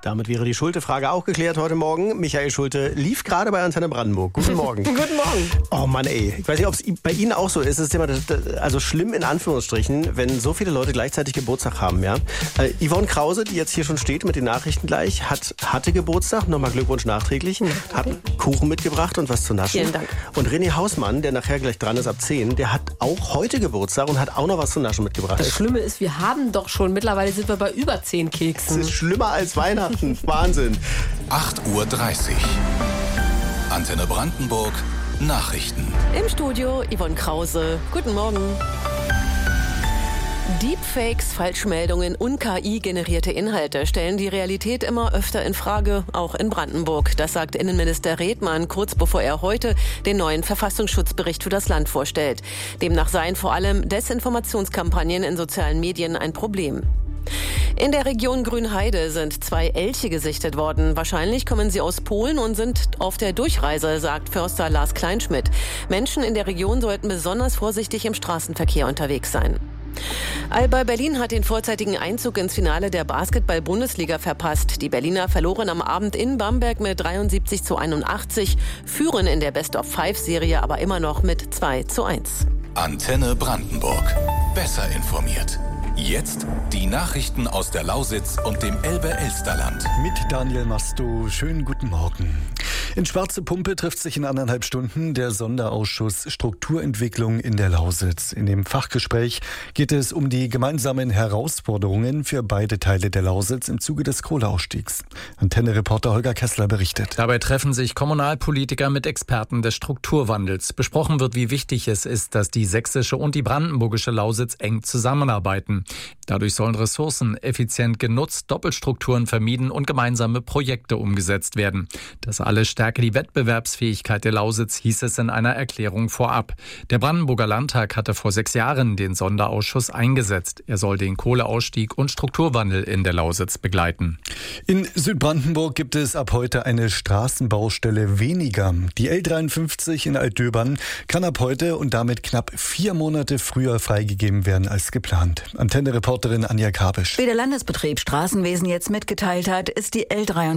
Damit wäre die Schulte-Frage auch geklärt heute Morgen. Michael Schulte lief gerade bei Antenne Brandenburg. Guten Morgen. Guten Morgen. Oh Mann, ey. Ich weiß nicht, ob es bei Ihnen auch so ist. Es ist immer also schlimm in Anführungsstrichen, wenn so viele Leute gleichzeitig Geburtstag haben. Ja? Yvonne Krause, die jetzt hier schon steht mit den Nachrichten gleich, hatte Geburtstag. Nochmal Glückwunsch nachträglich. Hat Kuchen mitgebracht und was zu naschen. Vielen Dank. Und René Hausmann, der nachher gleich dran ist ab 10, der hat auch heute Geburtstag und hat auch noch was zu naschen mitgebracht. Das Schlimme ist, wir haben doch schon, mittlerweile sind wir bei über 10 Keksen. Das ist schlimmer als Weihnachten. Wahnsinn. 8:30 Uhr. Antenne Brandenburg. Nachrichten. Im Studio Yvonne Krause. Guten Morgen. Deepfakes, Falschmeldungen und KI-generierte Inhalte stellen die Realität immer öfter in Frage, auch in Brandenburg. Das sagt Innenminister Redmann kurz bevor er heute den neuen Verfassungsschutzbericht für das Land vorstellt. Demnach seien vor allem Desinformationskampagnen in sozialen Medien ein Problem. In der Region Grünheide sind 2 Elche gesichtet worden. Wahrscheinlich kommen sie aus Polen und sind auf der Durchreise, sagt Förster Lars Kleinschmidt. Menschen in der Region sollten besonders vorsichtig im Straßenverkehr unterwegs sein. Alba Berlin hat den vorzeitigen Einzug ins Finale der Basketball-Bundesliga verpasst. Die Berliner verloren am Abend in Bamberg mit 73:81, führen in der Best-of-5-Serie aber immer noch mit 2:1. Antenne Brandenburg. Besser informiert. Jetzt die Nachrichten aus der Lausitz und dem Elbe-Elsterland. Mit Daniel Masto. Schönen guten Morgen. In Schwarze Pumpe trifft sich in 1,5 Stunden der Sonderausschuss Strukturentwicklung in der Lausitz. In dem Fachgespräch geht es um die gemeinsamen Herausforderungen für beide Teile der Lausitz im Zuge des Kohleausstiegs. Antenne-Reporter Holger Kessler berichtet. Dabei treffen sich Kommunalpolitiker mit Experten des Strukturwandels. Besprochen wird, wie wichtig es ist, dass die sächsische und die brandenburgische Lausitz eng zusammenarbeiten. Dadurch sollen Ressourcen effizient genutzt, Doppelstrukturen vermieden und gemeinsame Projekte umgesetzt werden. Das alles stärke die Wettbewerbsfähigkeit der Lausitz, hieß es in einer Erklärung vorab. Der Brandenburger Landtag hatte vor 6 Jahren den Sonderausschuss eingesetzt. Er soll den Kohleausstieg und Strukturwandel in der Lausitz begleiten. In Südbrandenburg gibt es ab heute eine Straßenbaustelle weniger. Die L53 in Altdöbern kann ab heute und damit knapp 4 Monate früher freigegeben werden als geplant. Antenne-Reporterin Anja Kabisch. Wie der Landesbetrieb Straßenwesen jetzt mitgeteilt hat, ist die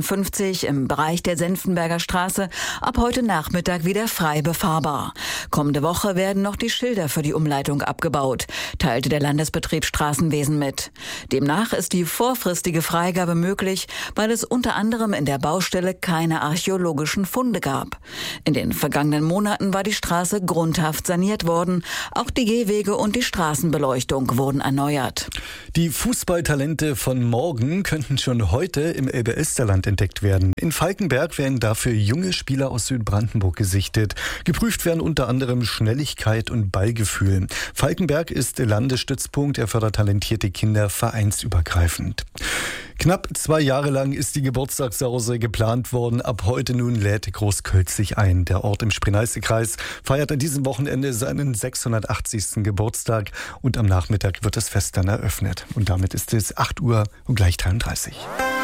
L53 im Bereich der Senftenberger Straße ab heute Nachmittag wieder frei befahrbar. Kommende Woche werden noch die Schilder für die Umleitung abgebaut, teilte der Landesbetrieb Straßenwesen mit. Demnach ist die vorfristige Freigabe möglich, weil es unter anderem in der Baustelle keine archäologischen Funde gab. In den vergangenen Monaten war die Straße grundhaft saniert worden. Auch die Gehwege und die Straßenbeleuchtung wurden erneuert. Die Fußballtalente von morgen könnten schon heute im Elbe-Elsterland entdeckt werden. In Falkenberg werden dafür junge Spieler aus Südbrandenburg gesichtet. Geprüft werden unter anderem Schnelligkeit und Ballgefühl. Falkenberg ist Landesstützpunkt, er fördert talentierte Kinder vereinsübergreifend. Knapp 2 Jahre lang ist die Geburtstagssause geplant worden. Ab heute nun lädt Großkölz sich ein. Der Ort im Spree-Neiße-Kreis feiert an diesem Wochenende seinen 680. Geburtstag und am Nachmittag wird das Fest dann eröffnet. Und damit ist es 8 Uhr und gleich 33.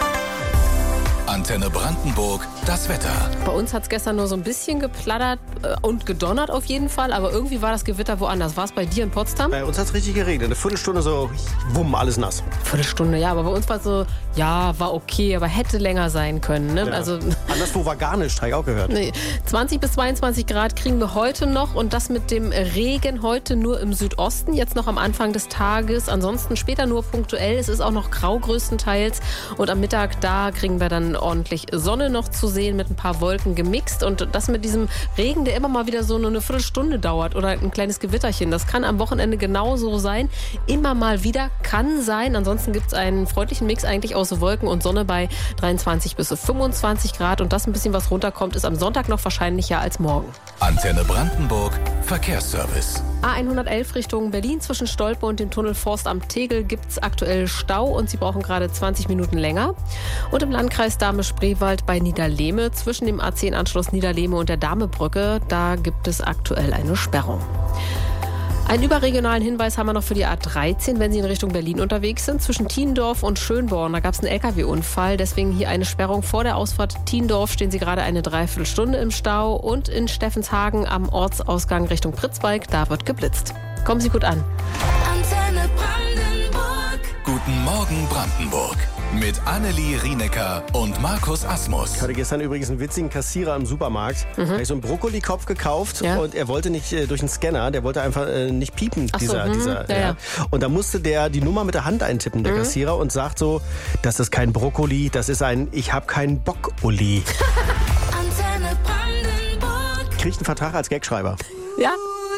Antenne Brandenburg, das Wetter. Bei uns hat es gestern nur so ein bisschen geplattert und gedonnert auf jeden Fall, aber irgendwie war das Gewitter woanders. War es bei dir in Potsdam? Bei uns hat es richtig geregnet. Eine Viertelstunde so, wumm, alles nass. Viertelstunde, ja, aber bei uns war es so, ja, war okay, aber hätte länger sein können. Ne? Ja. Also, anderswo war gar nichts, habe ich auch gehört. nee, 20 bis 22 Grad kriegen wir heute noch und das mit dem Regen heute nur im Südosten, jetzt noch am Anfang des Tages, ansonsten später nur punktuell. Es ist auch noch grau größtenteils und am Mittag, da kriegen wir dann ordentlich Sonne noch zu sehen mit ein paar Wolken gemixt und das mit diesem Regen, der immer mal wieder so nur eine Viertelstunde dauert oder ein kleines Gewitterchen, das kann am Wochenende genauso sein. Immer mal wieder kann sein, ansonsten gibt es einen freundlichen Mix eigentlich aus Wolken und Sonne bei 23 bis 25 Grad und das ein bisschen was runterkommt, ist am Sonntag noch wahrscheinlicher als morgen. Antenne Brandenburg, Verkehrsservice. A111 Richtung Berlin zwischen Stolpe und dem Tunnel Forst am Tegel gibt es aktuell Stau und Sie brauchen gerade 20 Minuten länger. Und im Landkreis Dahme-Spreewald bei Niederlehme zwischen dem A10-Anschluss Niederlehme und der Dahme-Brücke, da gibt es aktuell eine Sperrung. Einen überregionalen Hinweis haben wir noch für die A13, wenn Sie in Richtung Berlin unterwegs sind. Zwischen Thiendorf und Schönborn, da gab es einen LKW-Unfall. Deswegen hier eine Sperrung vor der Ausfahrt Thiendorf. Stehen Sie gerade eine Dreiviertelstunde im Stau. Und in Steffenshagen am Ortsausgang Richtung Pritzwalk, da wird geblitzt. Kommen Sie gut an. Guten Morgen Brandenburg. Mit Annelie Rienecker und Markus Asmus. Ich hatte gestern übrigens einen witzigen Kassierer im Supermarkt. Da habe ich so einen Brokkolikopf gekauft und er wollte nicht durch den Scanner, der wollte einfach nicht piepen. Und da musste der die Nummer mit der Hand eintippen, der Kassierer, und sagt so, das ist kein Brokkoli, das ist ein Ich hab keinen Bock-Uli. Kriegt einen Vertrag als Gagschreiber. Ja.